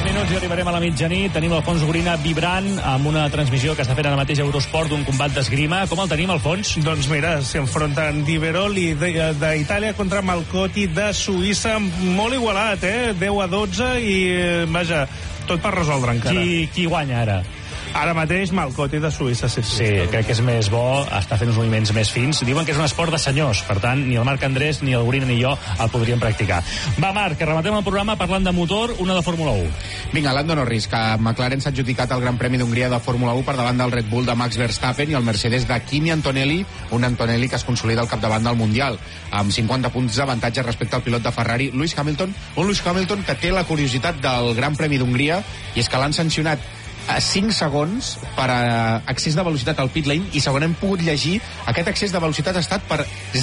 minuts i arribarem a la mitjanit. Tenim Alfons Gorina vibrant amb una transmissió que està fent ara mateix Eurosport d'un combat d'esgrima. Com el tenim, Alfons? Doncs mira, s'enfronten Diveroli d'Itàlia contra Malcotti de Suïssa. Molt igualat, 10-12 i, vaja, tot per resoldre encara. Qui guanya ara? Ara mateix Malcotti de Suïssa, sí. Crec que és més bo, està fent uns moviments més fins. Diuen que és un esport de senyors, per tant, ni el Marc Andrés, ni el Gorina, ni jo el podríem practicar. Va, Marc, que rematem el programa parlant de motor, una de Fórmula 1. Vinga, Lando Norris, que McLaren s'ha adjudicat el Gran Premi d'Hongria de Fórmula 1 per davant del Red Bull de Max Verstappen i el Mercedes de Kimi Antonelli, un Antonelli que es consolida al capdavant del Mundial, amb 50 punts d'avantatge respecte al pilot de Ferrari, Lewis Hamilton, que té la curiositat del Gran Premi d'Hongria, i és que l'han sancionat a 5 segons per excés de velocitat al pit lane, i segons hem pogut llegir, aquest excés de velocitat ha estat per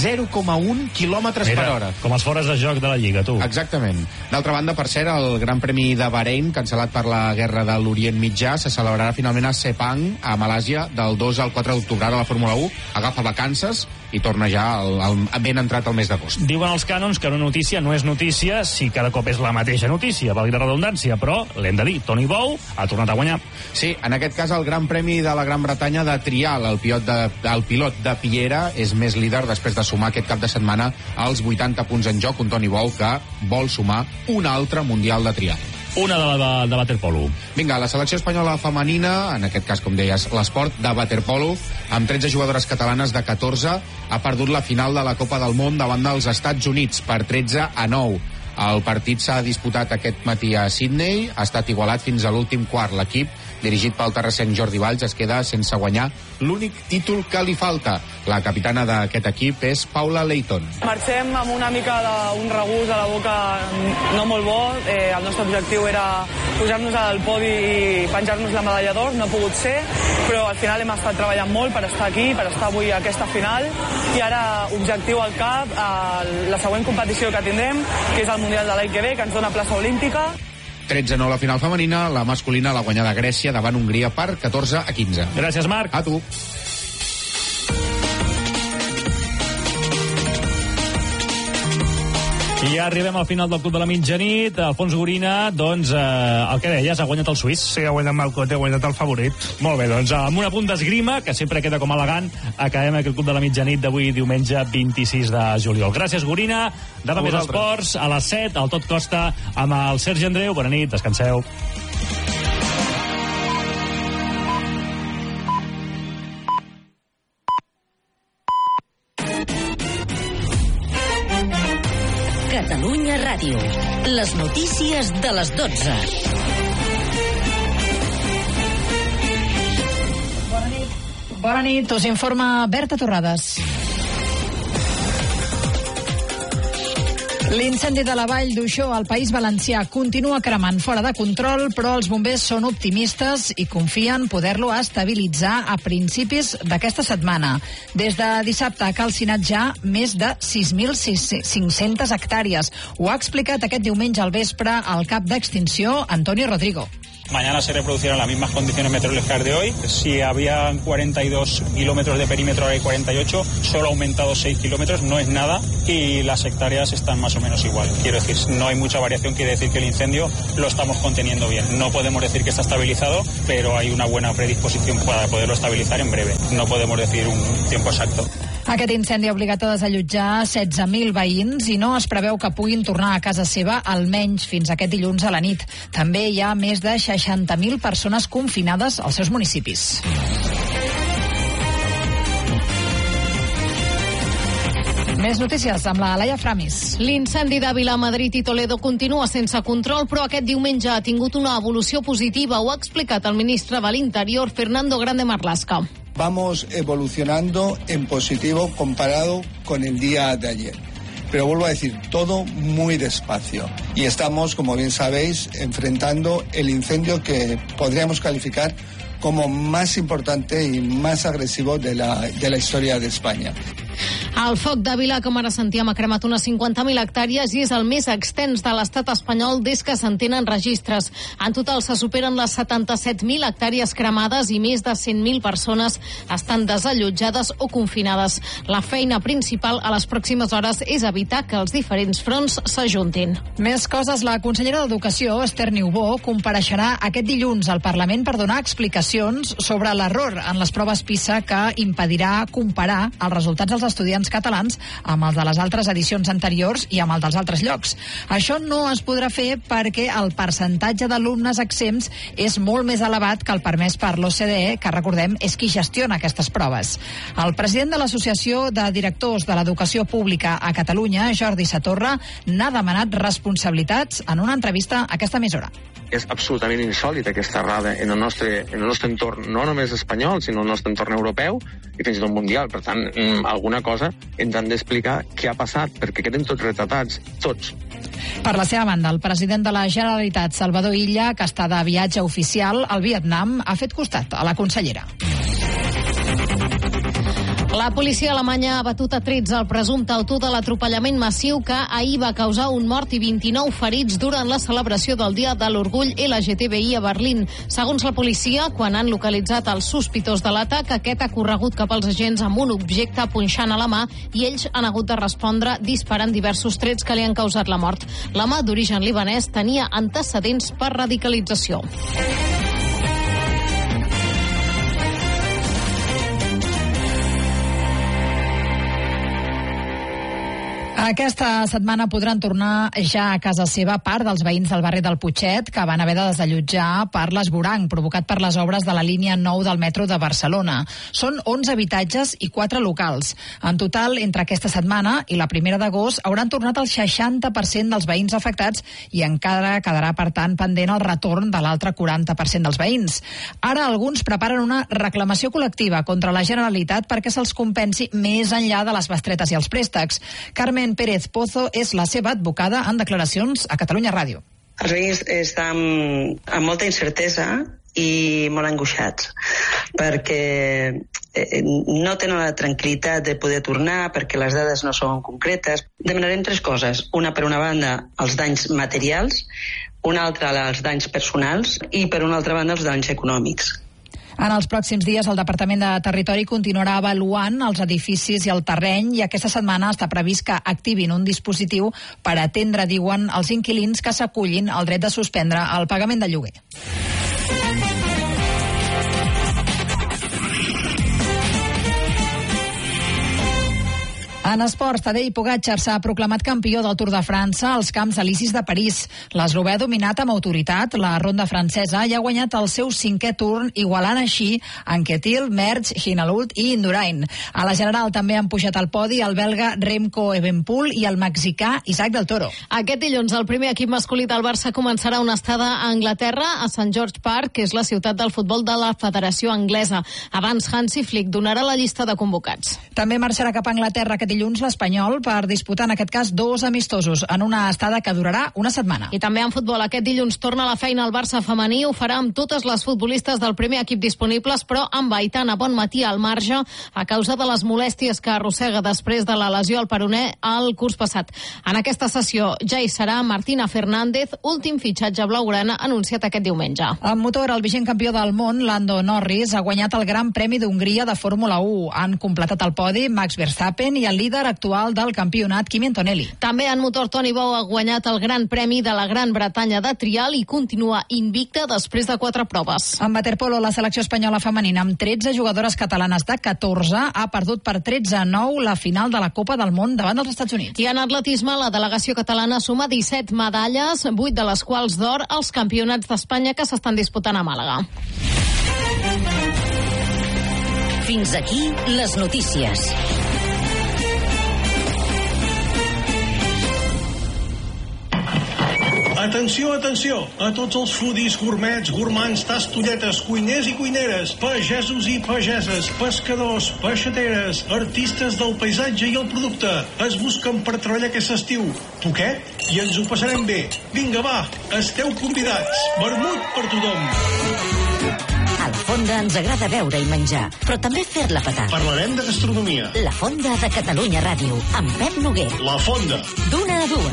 0,1 quilòmetres per hora. Com els fores de joc de la Lliga, tu. Exactament. D'altra banda, per cert, el Gran Premi de Bahrein, cancel·lat per la guerra de l'Orient Mitjà, se celebrarà finalment a Sepang, a Malàsia, del 2 al 4 d'octubre. Ara la Fórmula 1 agafa vacances i torna ja ben entrat el mes d'agost. Diuen els cànons que una notícia no és notícia si cada cop és la mateixa notícia, valgui la redundància, però l'hem de dir, Toni Bou ha tornat a guanyar. Sí, en aquest cas el Gran Premi de la Gran Bretanya de trial. El pilot de Piera és més líder després de sumar aquest cap de setmana els 80 punts en joc, un Toni Bou que vol sumar un altre Mundial de trial. Una de waterpolo. Vinga, la selecció espanyola femenina, en aquest cas, com deies, l'esport de waterpolo, amb 13 jugadores catalanes de 14, ha perdut la final de la Copa del Món davant dels Estats Units per 13-9. El partit s'ha disputat aquest matí a Sydney, ha estat igualat fins a l'últim quart. L'equip, dirigit pel terrassenc Jordi Valls, es queda sense guanyar l'únic títol que li falta. La capitana d'aquest equip és Paula Leighton. Marxem amb una mica d'un regust a la boca no molt bo. El nostre objectiu era pujar-nos al podi i penjar-nos la medalla d'or. No ha pogut ser, però al final hem estat treballant molt per estar aquí, per estar avui a aquesta final. I ara, objectiu al cap, la següent competició que tindrem, que és el Mundial de l'any que ve, que ens dona plaça olímpica. 13-9 la final femenina, la masculina la guanyada Grècia davant Hongria per 14-15. Gràcies, Marc. A tu. I ja arribem al final del Club de la Mitjanit. Alfons Gorina, doncs, el que deies, ha guanyat el suís. Sí, ha guanyat Malcotti, ha guanyat el favorit. Molt bé, doncs, amb un apunt d'esgrima, que sempre queda com elegant, acabem aquest Club de la Mitjanit d'avui, diumenge 26 de juliol. Gràcies, Gorina. Demà més esports, a les 7, al Tot Costa, amb el Sergi Andreu. Bona nit, descanseu. Catalunya Ràdio. Les notícies de les 12. Bona nit, us informa Berta Torrades. L'incendi de la vall d'Uixó al País Valencià continua cremant fora de control, però els bombers són optimistes i confien poder-lo estabilitzar a principis d'aquesta setmana. Des de dissabte ha calcinat ja més de 6.500 hectàrees. Ho ha explicat aquest diumenge al vespre el cap d'extinció, Antonio Rodrigo. Mañana se reproducirán las mismas condiciones meteorológicas de hoy. Si había 42 kilómetros de perímetro, ahora hay 48. Solo ha aumentado 6 kilómetros, no es nada. Y las hectáreas están más o menos igual. Quiero decir, no hay mucha variación. Quiere decir que el incendio lo estamos conteniendo bien. No podemos decir que está estabilizado, pero hay una buena predisposición para poderlo estabilizar en breve. No podemos decir un tiempo exacto. Aquest incendi ha obligat a desallotjar 16.000 veïns i no es preveu que puguin tornar a casa seva almenys fins aquest dilluns a la nit. També hi ha més de 60.000 persones confinades als seus municipis. Més notícies amb la Laia Framis. L'incendi de Vilamadrid i Toledo continua sense control, però aquest diumenge ha tingut una evolució positiva. Ho ha explicat el ministre de l'Interior, Fernando Grande Marlaska. Vamos evolucionando en positivo comparado con el día de ayer. Pero vuelvo a decir, todo muy despacio. Y estamos, como bien sabéis, enfrentando el incendio que podríamos calificar como más importante y más agresivo de la historia de España. El foc de Vila, com ara sentíem, ha cremat unes 50.000 hectàrees i és el més extens de l'estat espanyol des que se'n tenen registres. En total se superen les 77.000 hectàrees cremades i més de 100.000 persones estan desallotjades o confinades. La feina principal a les pròximes hores és evitar que els diferents fronts s'ajuntin. Més coses. La consellera d'Educació, Esther Niubó, compareixerà aquest dilluns al Parlament per donar explicacions sobre l'error en les proves PISA que impedirà comparar els resultats dels estudiants catalans amb els de les altres edicions anteriors i amb els dels altres llocs. Això no es podrà fer perquè el percentatge d'alumnes exempts és molt més elevat que el permès per l'OCDE, que recordem és qui gestiona aquestes proves. El president de l'Associació de Directors de l'Educació Pública a Catalunya, Jordi Satorra, n'ha demanat responsabilitats en una entrevista a aquesta emissora. És absolutament insòlita aquesta errada en el nostre entorn, no només espanyol, sinó en el nostre entorn europeu i fins i tot mundial. Per tant, alguna cosa ens han d'explicar què ha passat, perquè queden tots retratats, tots. Per la seva banda, el president de la Generalitat, Salvador Illa, que està de viatge oficial al Vietnam, ha fet costat a la consellera. La policia alemanya ha batut a 13 el presumpte autor de l'atropellament massiu que ahir va causar un mort i 29 ferits durant la celebració del Dia de l'Orgull LGTBI a Berlín. Segons la policia, quan han localitzat el sospitós de l'atac, aquest ha corregut cap als agents amb un objecte punxant a la mà i ells han hagut de respondre disparant diversos trets que li han causat la mort. L'home, d'origen libanès, tenia antecedents per radicalització. Aquesta setmana podran tornar ja a casa seva part dels veïns del barri del Putxet que van haver de desallotjar per l'esvoranc provocat per les obres de la línia 9 del metro de Barcelona. Són 11 habitatges i 4 locals. En total, entre aquesta setmana i la 1 d'agost, hauran tornat el 60% dels veïns afectats i encara quedarà, per tant, pendent el retorn de l'altre 40% dels veïns. Ara alguns preparen una reclamació col·lectiva contra la Generalitat perquè se'ls compensi més enllà de les bestretes i els préstecs. Carmen Pérez Pozo és la seva advocada en declaracions a Catalunya Ràdio. Els veïns estan amb molta incertesa i molt angoixats perquè no tenen la tranquil·litat de poder tornar perquè les dades no són concretes. Demanarem 3 coses. Una, per una banda, els danys materials, una altra, els danys personals i, per una altra banda, els danys econòmics. En els pròxims dies, el Departament de Territori continuarà avaluant els edificis i el terreny i aquesta setmana està previst que activin un dispositiu per atendre, diuen, els inquilins que s'acullin al dret de suspendre el pagament del lloguer. En esports, Tadej Pogačar s'ha proclamat campió del Tour de França als Camps Elisis de París. L'eslovè ha dominat amb autoritat la ronda francesa i ha guanyat el seu 5è Tour, igualant així Anquetil, Merckx, Hinault i Indurain. A la general també han pujat al podi el belga Remco Evenepoel i el mexicà Isaac del Toro. Aquest dilluns el primer equip masculí del Barça començarà una estada a Anglaterra, a St. George Park, que és la ciutat del futbol de la Federació Anglesa. Abans, Hansi Flick donarà la llista de convocats. També marxarà cap a Anglaterra aquest dilluns l'Espanyol per disputar en aquest cas 2 amistosos en una estada que durarà una setmana. I també en futbol aquest dilluns torna a la feina el Barça femení, ho farà amb totes les futbolistes del primer equip disponibles, però amb Aitana Bonmatí al marge a causa de les molèsties que arrossega després de la lesió al peroné el curs passat. En aquesta sessió ja hi serà Martina Fernández, últim fitxatge blaugrana anunciat aquest diumenge. En motor, el vigent campió del món, Lando Norris, ha guanyat el Gran Premi d'Hongria de Fórmula 1. Han completat el podi Max Verstappen i el líder actual del campionat, Kimi Antonelli. També en motor, Toni Bou ha guanyat el Gran Premi de la Gran Bretanya de trial i continua invicta després de 4 proves. En waterpolo, la selecció espanyola femenina amb 13 jugadores catalanes de 14 ha perdut per 13-9 la final de la Copa del Món davant dels Estats Units. I en atletisme, la delegació catalana suma 17 medalles, 8 de les quals d'or als campionats d'Espanya que s'estan disputant a Màlaga. Fins aquí les notícies. Atenció, atenció, a tots els foodies, gourmets, gourmands, tastolletes, cuiners i cuineres, pagesos i pageses, pescadors, peixateres, artistes del paisatge i el producte. Es busquen per treballar aquest estiu. Tu què? I ens ho passarem bé. Vinga, va, esteu convidats. Vermut per tothom. El Fonda ens agrada beure i menjar, però també fer-la petar. Parlarem de gastronomia. La Fonda de Catalunya Ràdio, amb Pep Noguer. La Fonda. D'una a dues.